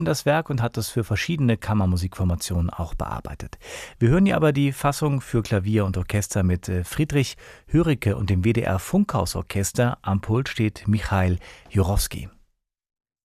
das Werk und hat es für verschiedene Kammermusikformationen auch bearbeitet. Wir hören hier aber die Fassung für Klavier und Orchester mit Friedrich Höricke und dem WDR Funkhausorchester. Am Pult steht Michail Jurowski.